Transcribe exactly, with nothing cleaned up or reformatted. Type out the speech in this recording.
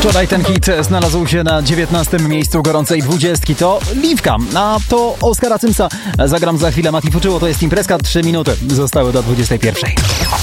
Wczoraj ten hit znalazł się na dziewiętnastym miejscu gorącej dwudziestki. To Liwka, a to Oskara Cymsa. Zagram za chwilę. Mati Fuczyło, to jest imprezka. Trzy minuty zostały do dwudziestej pierwszej.